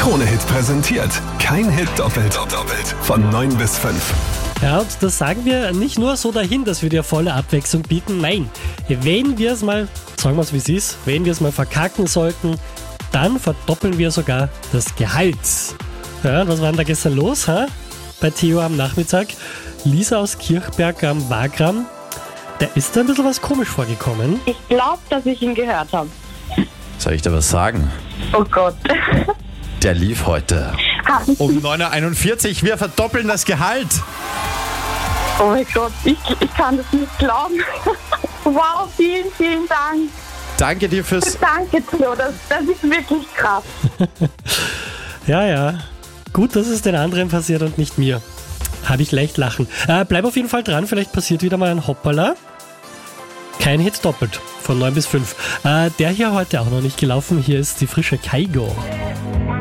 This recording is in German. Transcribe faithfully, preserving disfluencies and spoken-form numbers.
Krone-Hit präsentiert. Kein Hit doppelt. doppelt. Von neun bis fünf. Ja, und das sagen wir nicht nur so dahin, dass wir dir volle Abwechslung bieten. Nein, wenn wir es mal, sagen wir es wie es ist, wenn wir es mal verkacken sollten, dann verdoppeln wir sogar das Gehalt. Ja, und was war denn da gestern los, ha? Bei Theo am Nachmittag? Lisa aus Kirchberg am Wagram, da ist da ein bisschen was komisch vorgekommen. Ich glaube, dass ich ihn gehört habe. Soll ich dir was sagen? Oh Gott. Der lief heute Haben Sie- um neun Uhr einundvierzig. Wir verdoppeln das Gehalt. Oh mein Gott, ich, ich kann das nicht glauben. Wow, vielen, vielen Dank. Danke dir fürs... Danke, Theo, das, das ist wirklich krass. Ja, ja. Gut, dass es den anderen passiert und nicht mir. Habe ich leicht lachen. Äh, bleib auf jeden Fall dran, vielleicht passiert wieder mal ein Hoppala. Kein Hit doppelt, von neun bis fünf. Äh, der hier heute auch noch nicht gelaufen. Hier ist die frische Kaigo.